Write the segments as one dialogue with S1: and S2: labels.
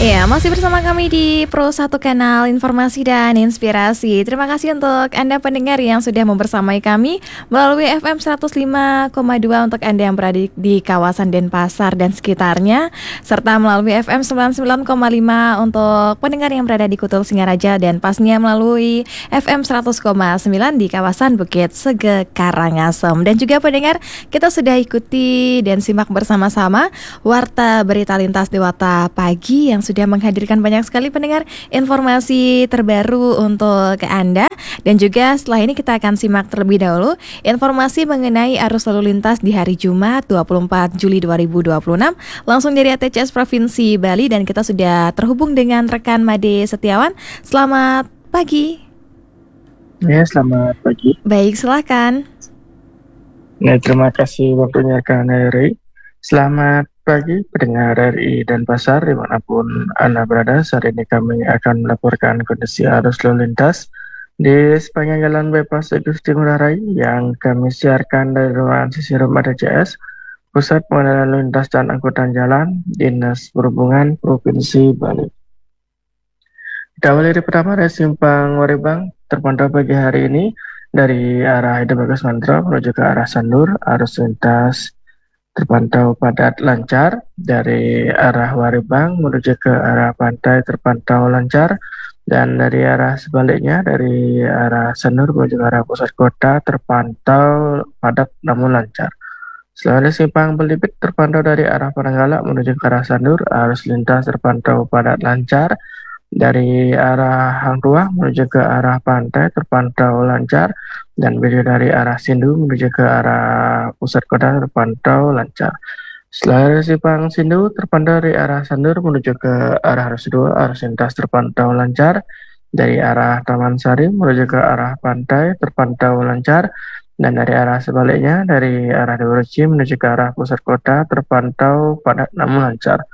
S1: Iya, masih bersama kami di Pro 1 Kanal Informasi dan Inspirasi. Terima kasih untuk Anda pendengar yang sudah membersamai kami melalui FM 105,2 untuk Anda yang berada di kawasan Denpasar dan sekitarnya, serta melalui FM 99,5 untuk pendengar yang berada di Kutul Singaraja dan pastinya melalui FM 100,9 di kawasan Bukit Sege Karangasem. Dan juga pendengar, kita sudah ikuti dan simak bersama-sama Warta Berita Lintas Dewata Pagi yang sudah menghadirkan banyak sekali pendengar informasi terbaru untuk Anda. Dan juga setelah ini kita akan simak terlebih dahulu informasi mengenai arus lalu lintas di hari Jumat 24 Juli 2026 langsung dari ATCS Provinsi Bali, dan kita sudah terhubung dengan rekan Made Setiawan. Selamat pagi.
S2: Ya, selamat pagi.
S1: Baik, silakan.
S2: Terima kasih waktunya Kak Neri. Selamat pagi pendengar RI Denpasar dimanapun Anda berada. Saat ini kami akan melaporkan kondisi arus lalu lintas di sepanjang Jalan Bypass Igusti Ngurah Rai yang kami siarkan dari ruangan sisi rumah DCS, Pusat Pengendalian Lalu Lintas dan Angkutan Jalan, Dinas Perhubungan Provinsi Bali. Kita awali dari pertama dari Simpang Waribang terpantau pagi hari ini dari arah Ida Bagus Mantro menuju ke arah Sandur, arus lintas terpantau padat lancar. Dari arah Waribang menuju ke arah pantai terpantau lancar, dan dari arah sebaliknya dari arah Sanur menuju ke arah pusat kota terpantau padat namun lancar. Selain simpang Belibit terpantau dari arah Pananggala menuju ke arah Sanur, arus lintas terpantau padat lancar. Dari arah Hang Tuah menuju ke arah pantai terpantau lancar, dan begitu dari arah Sindu menuju ke arah pusat kota terpantau lancar. Selain simpang Sindu terpantau dari arah Sandur menuju ke arah Residu, arus lintas terpantau lancar. Dari arah Taman Sari menuju ke arah pantai terpantau lancar, dan dari arah sebaliknya dari arah Dewa Reci menuju ke arah pusat kota terpantau padat namun lancar.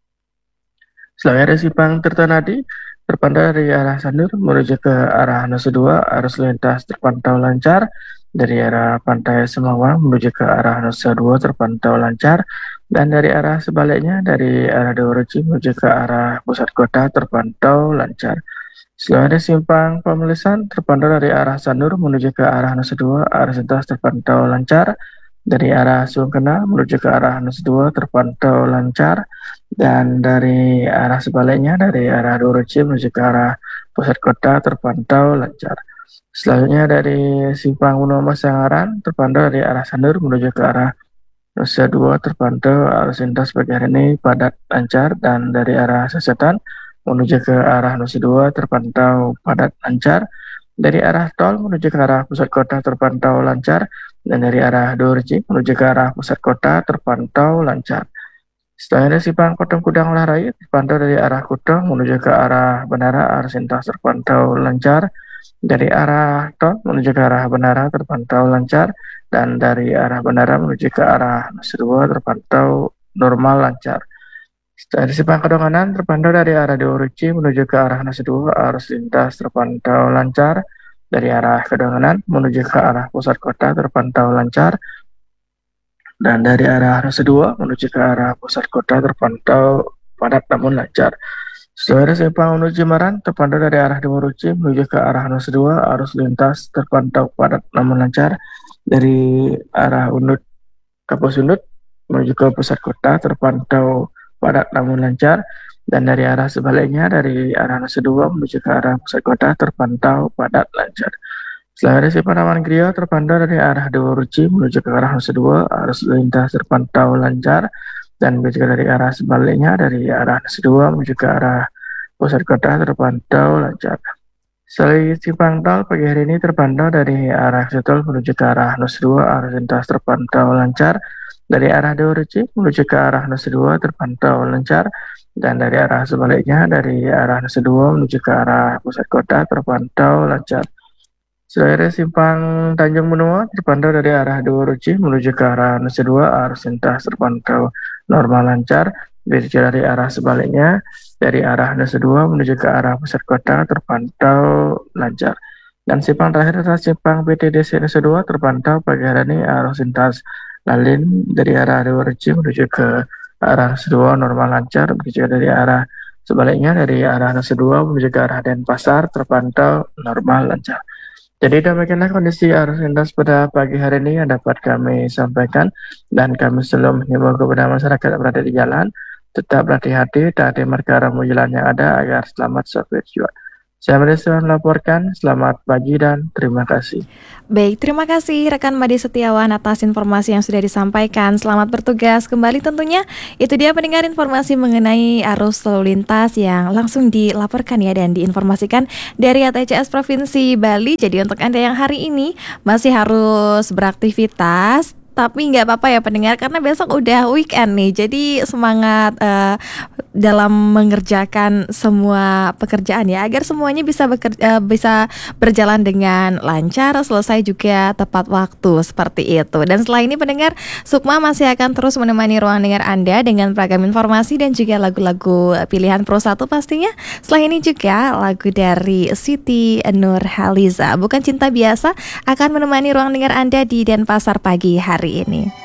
S2: Selain dari simpang Tirtonadi terpantau dari arah Sandur menuju ke arah Nusa Dua, arus lintas terpantau lancar. Dari arah Pantai Semawang menuju ke arah Nusa Dua terpantau lancar, dan dari arah sebaliknya dari arah Dewa Reci menuju ke arah pusat kota terpantau lancar. Selain dari simpang Pemelisan terpantau dari arah Sandur menuju ke arah Nusa Dua, arus lintas terpantau lancar. Dari arah Sungkena menuju ke arah Nusa Dua terpantau lancar, dan dari arah sebaliknya dari arah Doroci menuju ke arah pusat kota terpantau lancar. Selanjutnya dari simpang Wonomas Sangaran terpantau dari arah Sandur menuju ke arah Nusa Dua terpantau arus lintas pagi hari ini padat lancar, dan dari arah Sesetan menuju ke arah Nusa Dua terpantau padat lancar. Dari arah tol menuju ke arah pusat kota terpantau lancar, dan dari arah Dorji menuju ke arah pusat kota terpantau lancar. Setelah simpang Kutong Kudang Ulah Rai terpantau dari arah Kutong menuju ke arah Bandara, arus lintas terpantau lancar. Dari arah tol menuju ke arah Bandara terpantau lancar, dan dari arah Bandara menuju ke arah Nusa Dua terpantau normal lancar. Dari simpang Kedonganan terpantau dari arah Dewa Ruci menuju ke arah Nusa Dua, arus lintas terpantau lancar. Dari arah Kedonganan menuju ke arah pusat kota terpantau lancar, dan dari arah Nusa Dua menuju ke arah pusat kota terpantau padat namun lancar. Setelah simpang menuju Maran terpantau dari arah Dewa Ruci menuju ke arah Nusa Dua, arus lintas terpantau padat namun lancar. Dari arah Unut Kapus Unut menuju ke pusat kota terpantau padat namun lancar, dan dari arah sebaliknya dari arah Nusa Dua menuju ke arah pusat kota terpantau padat lancar. Selain dari Panaman Griya terpantau dari arah Dewa Ruci menuju ke arah Nusa Dua, arus lintas terpantau lancar, dan juga dari arah sebaliknya dari arah Nusa Dua menuju ke arah pusat kota terpantau lancar. Selain simpang tol pagi hari ini terpantau dari arah Setol menuju ke arah Nusa Dua, arus lintas terpantau lancar. Dari arah Dewa Ruci menuju ke arah Nusa Dua terpantau lancar, dan dari arah sebaliknya dari arah Nusa Dua menuju ke arah pusat kota terpantau lancar. Selain simpang Tanjung Benua terpantau dari arah Dewa Ruci menuju ke arah Nusa Dua, arus lintas terpantau normal lancar. Dari arah sebaliknya dari arah Nusa Dua menuju ke arah pusat kota terpantau lancar. Dan simpang terakhir adalah simpang PTDC Nusa Dua terpantau pagi hari ini arus lintas lalin dari arah Dewa Ruci menuju ke arah Nusa Dua normal lancar. Begitu juga dari arah Sebaliknya dari arah Nusa Dua menuju ke arah Denpasar terpantau normal lancar. Jadi demikianlah kondisi arus lintas pada pagi hari ini yang dapat kami sampaikan, dan kami selalu menghimbau kepada masyarakat yang berada di jalan tetap berhati-hati, taati marka rambu jalan yang ada agar selamat sampai tujuan. Saya Madison melaporkan, selamat pagi dan terima kasih.
S1: Baik, terima kasih rekan Made Setiawan atas informasi yang sudah disampaikan. Selamat bertugas kembali tentunya. Itu dia pendengar informasi mengenai arus lalu lintas yang langsung dilaporkan ya dan diinformasikan dari ATCS Provinsi Bali. Jadi untuk Anda yang hari ini masih harus beraktivitas, tapi nggak apa-apa ya pendengar, karena besok udah weekend nih. Jadi semangat dalam mengerjakan semua pekerjaan ya, agar semuanya bisa berjalan dengan lancar, selesai juga tepat waktu seperti itu. Dan setelah ini pendengar, Sukma masih akan terus menemani ruang dengar Anda dengan beragam informasi dan juga lagu-lagu pilihan Pro 1 pastinya. Setelah ini juga lagu dari Siti Nurhaliza, Bukan Cinta Biasa, akan menemani ruang dengar Anda di Denpasar pagi hari ini.